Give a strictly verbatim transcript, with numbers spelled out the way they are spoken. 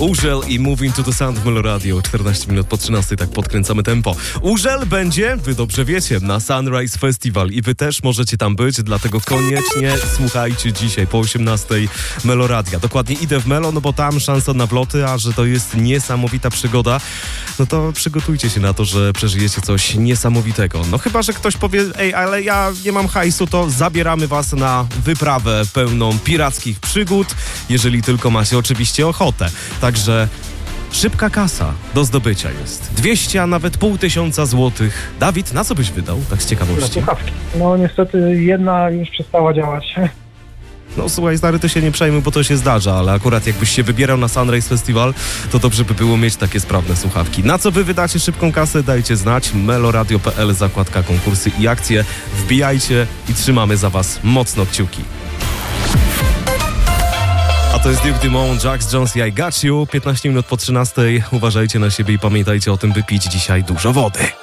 Urzel i Moving to the Sound w Meloradio. czternaście minut po trzynastej, tak podkręcamy tempo. Urzel będzie, wy dobrze wiecie, na Sunrise Festival i wy też możecie tam być, dlatego koniecznie słuchajcie dzisiaj po osiemnastej Meloradia. Dokładnie idę w Melo, no bo tam szansa na wloty, a że to jest niesamowita przygoda, no to przygotujcie się na to, że przeżyjecie coś niesamowitego. No chyba, że ktoś powie, ej, ale ja nie mam hajsu, to zabieramy was na wyprawę pełną pirackich przygód, jeżeli tylko macie oczywiście ochotę. Także szybka kasa do zdobycia jest. dwieście, a nawet pół tysiąca złotych. Dawid, na co byś wydał? Tak z ciekawości. Słuchawki. No niestety jedna już przestała działać. No słuchaj, stary, to się nie przejmuj, bo to się zdarza, ale akurat jakbyś się wybierał na Sunrise Festival, to dobrze by było mieć takie sprawne słuchawki. Na co wy wydacie szybką kasę? Dajcie znać. meloradio kropka p l, zakładka konkursy i akcje. Wbijajcie i trzymamy za was mocno kciuki. A to jest Duke Dumont, Jax Jones i I Got You. piętnaście minut po trzynastej. Uważajcie na siebie i pamiętajcie o tym, by pić dzisiaj dużo wody.